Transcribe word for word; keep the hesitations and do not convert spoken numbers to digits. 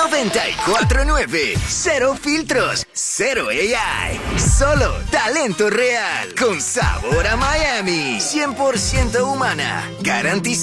noventa y cuatro punto nueve. Cero filtros, cero A I. Solo talento real. Con sabor a Miami. cien por ciento humana. Garantizada.